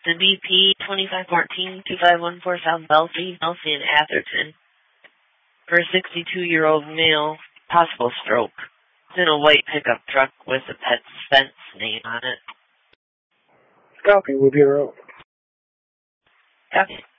The BP 2514-2514 South Belfie in Atherton. For a 62-year-old male, possible stroke. It's in a white pickup truck with a Pet Spence name on it. Copy, we'll be around. Copy.